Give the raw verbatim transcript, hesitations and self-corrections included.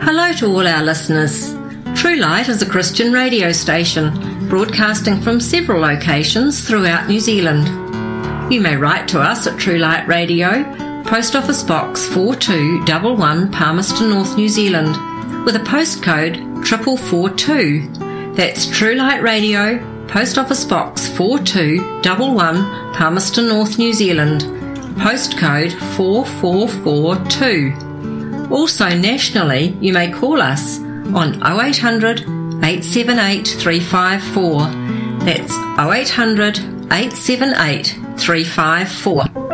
Hello to all our listeners. True Light is a Christian radio station broadcasting from several locations throughout New Zealand. You may write to us at True Light Radio, Post Office Box four two one one, Palmerston North, New Zealand, with a postcode triple four two. That's True Light Radio, Post Office Box four two one one, Palmerston North, New Zealand, postcode four four four two. Also nationally, you may call us on oh eight hundred, eight seven eight, three five four. That's oh eight hundred, eight seven eight, three five four.